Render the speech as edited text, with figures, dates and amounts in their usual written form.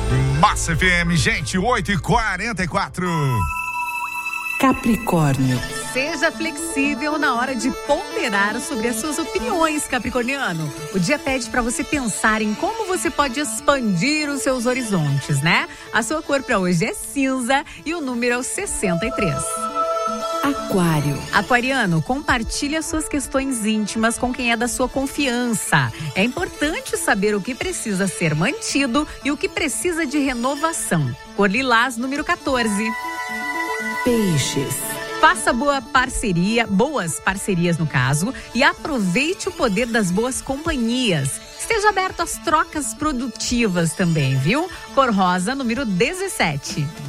Massa FM, gente, 8h44. Capricórnio. Seja flexível na hora de ponderar sobre as suas opiniões, capricorniano. O dia pede para você pensar em como você pode expandir os seus horizontes, né? A sua cor para hoje é cinza e o número é o 63. Aquário. Aquariano, compartilhe as suas questões íntimas com quem é da sua confiança. É importante saber o que precisa ser mantido e o que precisa de renovação. Cor lilás, número 14. Peixes. Faça boas parcerias no caso, e aproveite o poder das boas companhias. Esteja aberto às trocas produtivas também, viu? Cor rosa, número 17.